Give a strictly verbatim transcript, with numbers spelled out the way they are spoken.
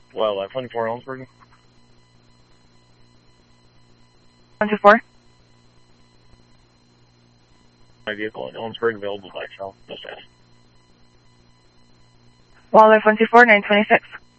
Wildlife twenty-four Ellensburg. one two four. My vehicle in Ellensburg available by shell. Just ask. Wildlife one two four, nine twenty-six.